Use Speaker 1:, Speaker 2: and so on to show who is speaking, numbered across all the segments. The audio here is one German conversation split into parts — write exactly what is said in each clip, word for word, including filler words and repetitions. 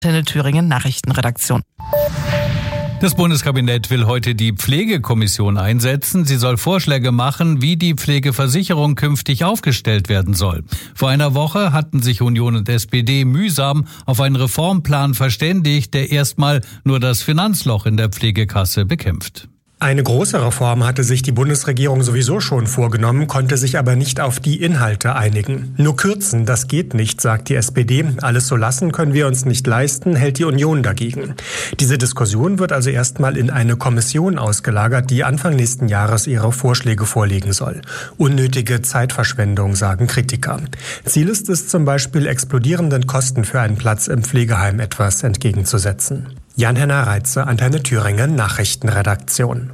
Speaker 1: Antenne Thüringen Nachrichtenredaktion.
Speaker 2: Das Bundeskabinett will heute die Pflegekommission einsetzen. Sie soll Vorschläge machen, wie die Pflegeversicherung künftig aufgestellt werden soll. Vor einer Woche hatten sich Union und S P D mühsam auf einen Reformplan verständigt, der erstmal nur das Finanzloch in der Pflegekasse bekämpft.
Speaker 3: Eine große Reform hatte sich die Bundesregierung sowieso schon vorgenommen, konnte sich aber nicht auf die Inhalte einigen. Nur kürzen, das geht nicht, sagt die S P D. Alles so lassen können wir uns nicht leisten, hält die Union dagegen. Diese Diskussion wird also erstmal in eine Kommission ausgelagert, die Anfang nächsten Jahres ihre Vorschläge vorlegen soll. Unnötige Zeitverschwendung, sagen Kritiker. Ziel ist es zum Beispiel, explodierenden Kosten für einen Platz im Pflegeheim etwas entgegenzusetzen. Jan-Henner Reitze, Antenne Thüringen Nachrichtenredaktion.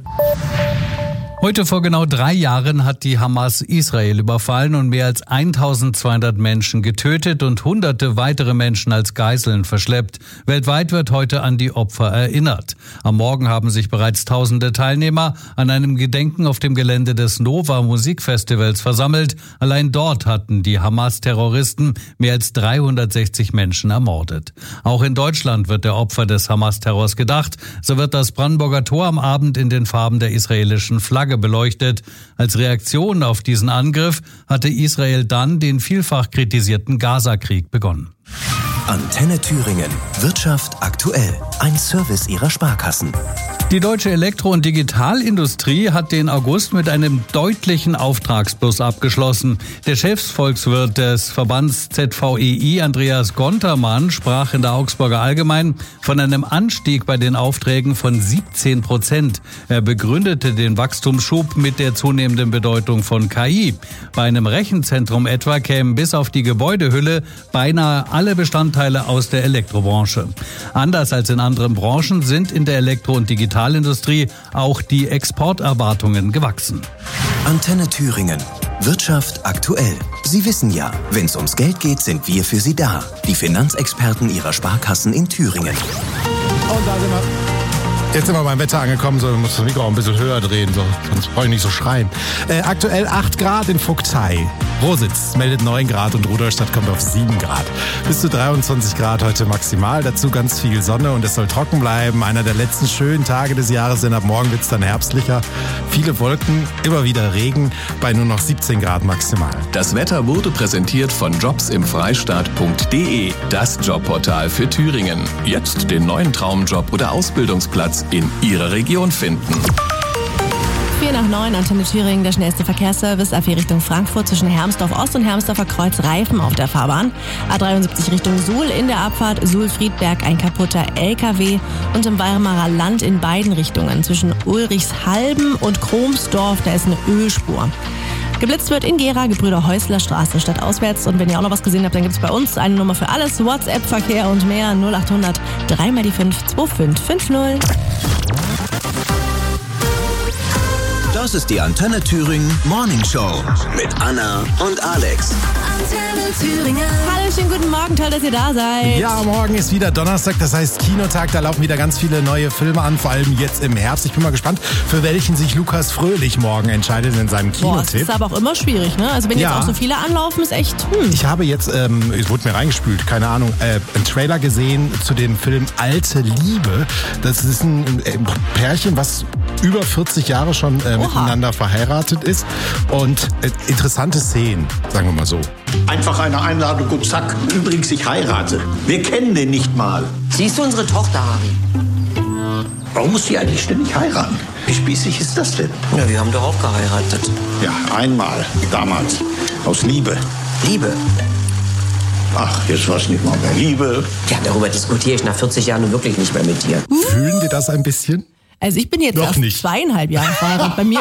Speaker 2: Heute vor genau drei Jahren hat die Hamas Israel überfallen und mehr als eintausendzweihundert Menschen getötet und hunderte weitere Menschen als Geiseln verschleppt. Weltweit wird heute an die Opfer erinnert. Am Morgen haben sich bereits tausende Teilnehmer an einem Gedenken auf dem Gelände des Nova Musikfestivals versammelt. Allein dort hatten die Hamas-Terroristen mehr als dreihundertsechzig Menschen ermordet. Auch in Deutschland wird der Opfer des Hamas-Terrors gedacht. So wird das Brandenburger Tor am Abend in den Farben der israelischen Flagge beleuchtet. Als Reaktion auf diesen Angriff hatte Israel dann den vielfach kritisierten Gaza-Krieg begonnen.
Speaker 4: Antenne Thüringen. Wirtschaft aktuell. Ein Service ihrer Sparkassen.
Speaker 2: Die deutsche Elektro- und Digitalindustrie hat den August mit einem deutlichen Auftragsplus abgeschlossen. Der Chefsvolkswirt des Verbands Z V E I, Andreas Gontermann, sprach in der Augsburger Allgemeinen von einem Anstieg bei den Aufträgen von siebzehn Prozent. Er begründete den Wachstumsschub mit der zunehmenden Bedeutung von K I. Bei einem Rechenzentrum etwa kämen bis auf die Gebäudehülle beinahe alle Bestandteile aus der Elektrobranche. Anders als in anderen Branchen sind in der Elektro- und Digitalindustrie auch die Exporterwartungen gewachsen.
Speaker 4: Antenne Thüringen. Wirtschaft aktuell. Sie wissen ja, wenn es ums Geld geht, sind wir für Sie da. Die Finanzexperten Ihrer Sparkassen in Thüringen.
Speaker 5: Und da sind wir. Jetzt sind wir beim Wetter angekommen, so muss das Mikro auch ein bisschen höher drehen, so, sonst brauche ich nicht so schreien. Äh, aktuell acht Grad in Vogtei. Rositz meldet neun Grad und Rudolstadt kommt auf sieben Grad. Bis zu dreiundzwanzig Grad heute maximal, dazu ganz viel Sonne und es soll trocken bleiben. Einer der letzten schönen Tage des Jahres, denn ab morgen wird es dann herbstlicher. Viele Wolken, immer wieder Regen, bei nur noch siebzehn Grad maximal.
Speaker 6: Das Wetter wurde präsentiert von jobs im freistaat punkt de, das Jobportal für Thüringen. Jetzt den neuen Traumjob oder Ausbildungsplatz in Ihrer Region finden.
Speaker 7: vier nach neun, Antenne Thüringen, der schnellste Verkehrsservice. A vier Richtung Frankfurt zwischen Hermsdorf Ost und Hermsdorfer Kreuz Reifen auf der Fahrbahn. A dreiundsiebzig Richtung Suhl in der Abfahrt Suhl-Friedberg ein kaputter L K W. Und im Weimarer Land in beiden Richtungen zwischen Ulrichshalben und Kromsdorf, da ist eine Ölspur. Geblitzt wird in Gera, Gebrüder Häusler Straße stadtauswärts. Und wenn ihr auch noch was gesehen habt, dann gibt es bei uns eine Nummer für alles. WhatsApp-Verkehr und mehr. null acht hundert drei mal die fünf zwei fünf fünf null.
Speaker 4: Das ist die Antenne Thüringen Morning Show mit Anna und Alex.
Speaker 7: Antenne Thüringen. Hallo, schönen guten Morgen, toll, dass ihr da seid.
Speaker 5: Ja, morgen ist wieder Donnerstag, das heißt Kinotag, da laufen wieder ganz viele neue Filme an, vor allem jetzt im Herbst. Ich bin mal gespannt, für welchen sich Lukas Fröhlich morgen entscheidet in seinem Kinotipp.
Speaker 7: Boah, das ist aber auch immer schwierig, ne? Also wenn
Speaker 5: ja.
Speaker 7: jetzt auch so viele anlaufen, ist echt, hm.
Speaker 5: Ich habe jetzt, ähm, es wurde mir reingespült, keine Ahnung, äh, einen Trailer gesehen zu dem Film Alte Liebe. Das ist ein äh, Pärchen, was über vierzig Jahre schon äh, miteinander verheiratet ist und äh, interessante Szenen, sagen wir mal so.
Speaker 8: Einfach eine Einladung und zack. Übrigens, ich heirate. Wir kennen den nicht mal.
Speaker 9: Siehst du unsere Tochter, Harry?
Speaker 8: Warum muss die eigentlich ständig heiraten? Wie spießig ist das denn?
Speaker 9: Ja, wir haben doch auch geheiratet.
Speaker 8: Ja, einmal, damals. Aus Liebe.
Speaker 9: Liebe?
Speaker 8: Ach, jetzt war es nicht mal mehr Liebe.
Speaker 9: Ja, darüber diskutiere ich nach vierzig Jahren nun wirklich nicht mehr mit dir.
Speaker 5: Fühlen wir das ein bisschen?
Speaker 7: Also ich bin jetzt
Speaker 5: Noch
Speaker 7: erst
Speaker 5: nicht.
Speaker 7: zweieinhalb Jahre verheiratet. Bei mir